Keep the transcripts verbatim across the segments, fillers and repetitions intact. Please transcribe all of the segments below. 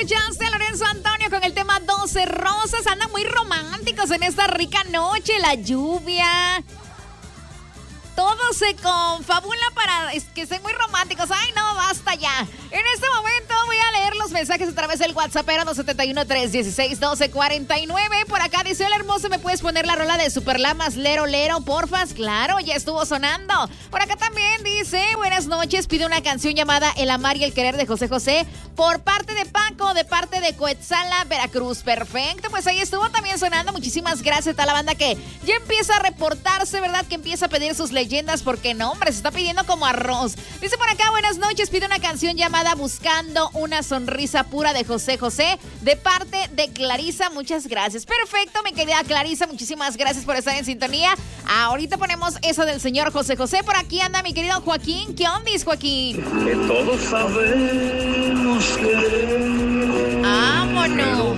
escuchaste a Lorenzo Antonio con el tema doce rosas. Andan muy románticos en esta rica noche. La lluvia. Todo se confabula para que estén muy románticos. Ay, no, basta ya. En este momento voy a leer los mensajes a través del WhatsApp dos siete uno, tres uno seis, uno dos cuatro nueve. Por acá dice, hola hermoso, ¿me puedes poner la rola de Superlamas Lero Lero, porfas? Claro, ya estuvo sonando. Por acá también dice, buenas noches, pide una canción llamada El Amar y el Querer de José José por parte de Paco, de parte de Coetzala, Veracruz. Perfecto, pues ahí estuvo también sonando. Muchísimas gracias a la banda que ya empieza a reportarse, ¿verdad? Que empieza a pedir sus leyendas, porque no, hombre, se está pidiendo como arroz. Dice por acá, buenas noches, pide una canción llamada Buscando una sonrisa pura de José José, de parte de Clarisa. Muchas gracias. Perfecto, mi querida Clarisa, muchísimas gracias por estar en sintonía. Ahorita ponemos eso del señor José José. Por aquí anda mi querido Joaquín. ¿Qué onda, Joaquín? Que todos sabemos que... ¡Vámonos!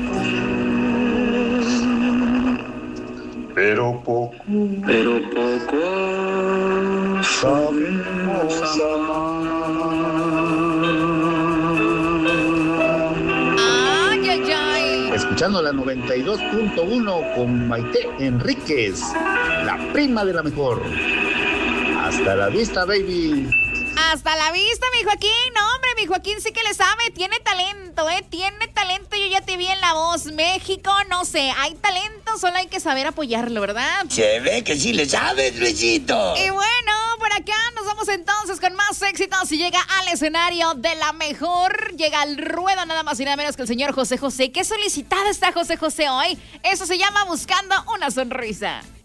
Pero poco, pero poco sabemos amar. Ay, ay, ay. Escuchando la noventa y dos punto uno con Maite Enríquez, la prima de la mejor. Hasta la vista, baby. Hasta la vista, mi Joaquín. No, hombre, mi Joaquín sí que le sabe. Tiene talento, ¿eh? Tiene talento. Yo ya te vi en La Voz México. No sé, hay talento. Solo hay que saber apoyarlo, ¿verdad? Se ve que sí le sabes, Luisito. Y bueno, por acá nos vamos entonces con más éxitos. Y llega al escenario de la mejor. Llega al ruedo nada más y nada menos que el señor José José. Qué solicitado está José José hoy. Eso se llama Buscando una sonrisa.